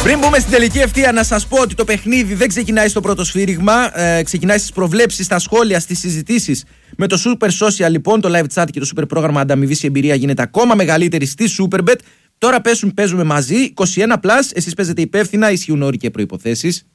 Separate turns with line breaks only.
Πριν μπούμε στην τελική ευθεία, να σας πω ότι το παιχνίδι δεν ξεκινάει στο πρώτο σφύριγμα. Ξεκινάει στις προβλέψεις, στα σχόλια, στις συζητήσεις με το Super Social. Λοιπόν, το live chat και το super πρόγραμμα ανταμοιβής εμπειρία γίνεται ακόμα μεγαλύτερη στη Superbet. Τώρα παίζουμε μαζί. 21+, εσείς παίζετε υπεύθυνα, ισχύουν όροι και προϋποθέσεις.